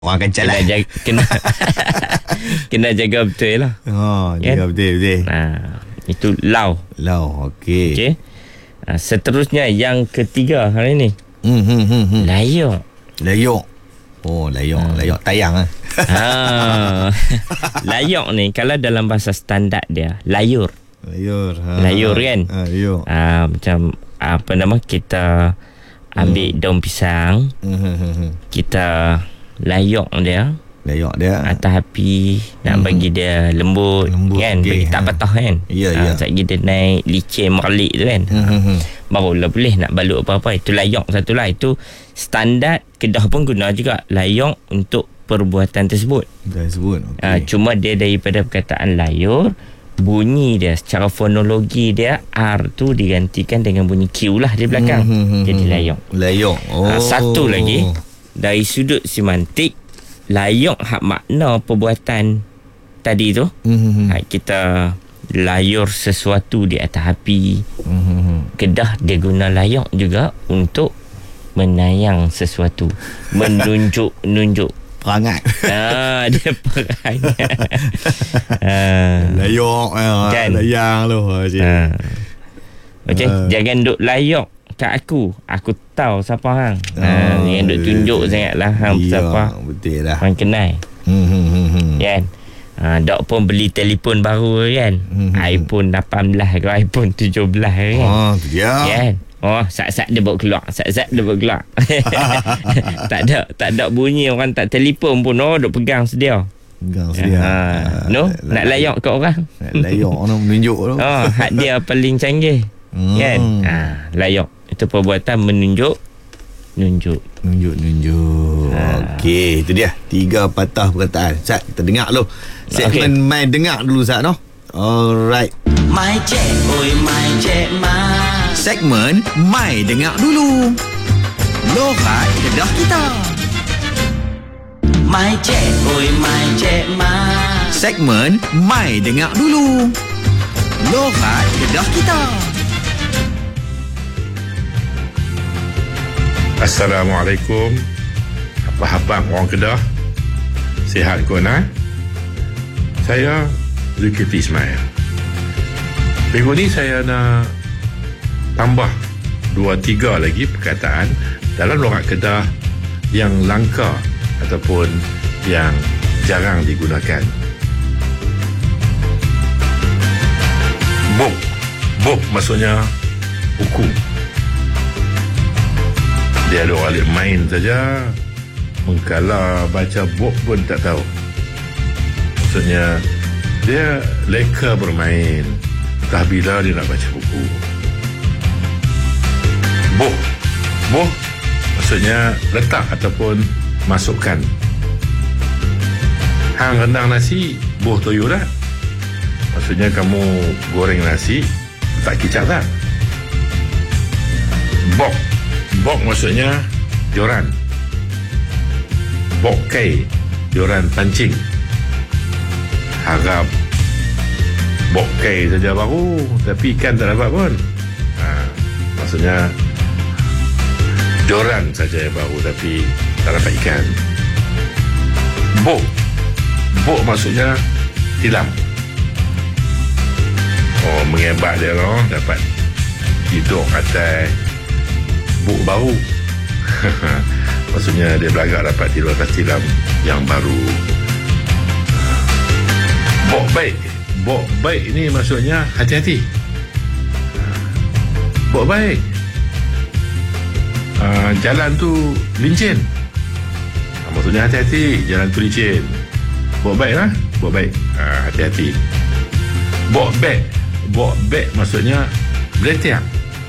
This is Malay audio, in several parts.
Orang akan kena calat. jaga, kena jaga betul lah. Jaga betul-betul. Itu lau. Okey. Seterusnya yang ketiga hari ni. Layok. Layok. Layok tayang Layok ni kalau dalam bahasa standard dia layur. Layur kan? Layur. Macam apa nama, kita ambil daun pisang, kita layok dia atas api, nak bagi dia lembut kan, okay. bagi tak patah kan. Sekejap dia naik licin merlik tu kan. Barulah boleh nak balut apa-apa. Itu layok satu lah. Itu standard Kedah pun guna juga layok untuk perbuatan tersebut. Okay. Cuma dia daripada perkataan layur, bunyi dia secara fonologi dia R tu digantikan dengan bunyi Q lah di belakang. Jadi layok. Satu lagi dari sudut semantik, layok hak makna perbuatan tadi tu. Kita layur sesuatu di atas api. Kedah dia guna layok juga untuk menayang sesuatu, menunjuk perangai. Dia perangai. Layok kan? Layang tu. Okey, jangan duk layok kat aku tahu siapa hang. Jangan duk tunjuk sangatlah hang siapa. Betul lah. Hang kenal. Kan? Dok pun beli telefon baru kan. iPhone 18 ke iPhone 17 kan. Tu dia. Kan? Sat-sat dia bawa keluar. Tak ada bunyi orang tak telefon pun. Duk pegang sedia. Nak layak kat orang. Nak layak orang menunjuk tu. Hak dia paling canggih. Kan? Layak. Itu perbuatan menunjuk. Okey, itu dia 3 patah perkataan. Sat, kita dengar dulu. Segmen Mai dengar dulu Sat no. Alright. Mai cek, oi mai cek mai. Segmen Mai dengar dulu. Lorat Kedah kita. Mai cek, oi mai cek mai. Segmen Mai dengar dulu. Lorat Kedah kita. Assalamualaikum. Apa khabar orang Kedah? Sihat ke nak? Saya Zulkifli Ismail. Minggu ni saya nak tambah 2-3 lagi perkataan dalam logat Kedah yang langka ataupun yang jarang digunakan. Bok maksudnya hukum. Dia ada orang main saja, mengkala baca bok pun tak tahu. Maksudnya dia leka bermain, entah bila dia nak baca buku. Boh maksudnya letak ataupun masukkan. Hang rendang nasi, boh toyo dah. Maksudnya kamu goreng nasi, letak kicap tak? Bok maksudnya joran. Bokai, joran pancing. Harap bokai saja baru, tapi ikan tak dapat pun. Maksudnya joran saja yang baru, tapi tak dapat ikan. Bok maksudnya tilam. Mengebat dia dapat hidup atas buk baru. Maksudnya dia belagak dapat tidur atas tilam yang baru. Bok baik ni maksudnya hati-hati. Bok baik. Jalan tu licin. Maksudnya hati-hati, jalan tu licin. Bok baik lah. Bok baik. Hati-hati. Bok beg maksudnya beletiak.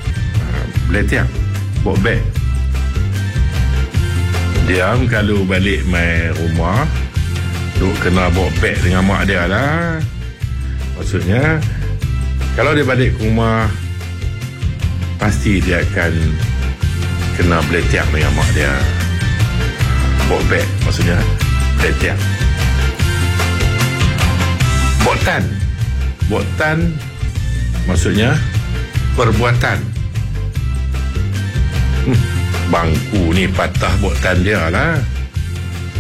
Bok beg. Diam kalau balik main rumah, duk kena bawa beg dengan mak dia lah. Maksudnya kalau dia balik ke rumah, pasti dia akan kena beletiak dengan mak dia. Bawa beg maksudnya beletiak. Botan maksudnya perbuatan. Bangku ni patah botan dia lah.